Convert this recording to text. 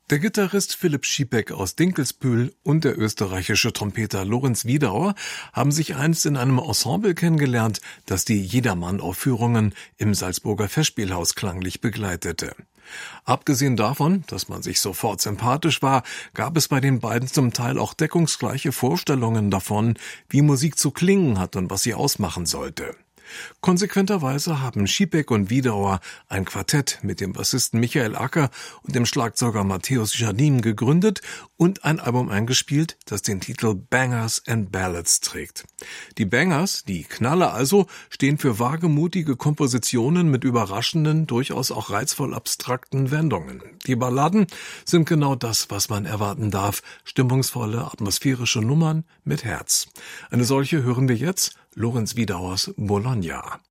Der Gitarrist Philipp Schiepeck aus Dinkelsbühl und der österreichische Trompeter Lorenz Wiedauer haben sich einst in einem Ensemble kennengelernt, das die Jedermann-Aufführungen im Salzburger Festspielhaus klanglich begleitete. Abgesehen davon, dass man sich sofort sympathisch war, gab es bei den beiden zum Teil auch deckungsgleiche Vorstellungen davon, wie Musik zu klingen hat und was sie ausmachen sollte. Konsequenterweise haben Schiepeck und Wiedauer ein Quartett mit dem Bassisten Michael Acker und dem Schlagzeuger Matthäus Jardim gegründet und ein Album eingespielt, das den Titel Bangers and Ballads trägt. Die Bangers, die Knaller also, stehen für wagemutige Kompositionen mit überraschenden, durchaus auch reizvoll abstrakten Wendungen. Die Balladen sind genau das, was man erwarten darf, stimmungsvolle, atmosphärische Nummern mit Herz. Eine solche hören wir jetzt, Lorenz Wiedauers Bologna.